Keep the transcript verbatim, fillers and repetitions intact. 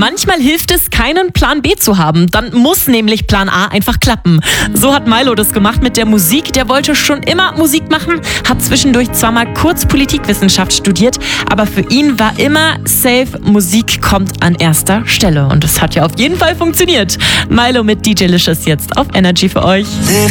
Manchmal hilft es, keinen Plan B zu haben. Dann muss nämlich Plan A einfach klappen. So hat Milo das gemacht mit der Musik. Der wollte schon immer Musik machen, hat zwischendurch zwar mal kurz Politikwissenschaft studiert, aber für ihn war immer safe, Musik kommt an erster Stelle. Und das hat ja auf jeden Fall funktioniert. Milo mit D J Licious jetzt auf Energy für euch.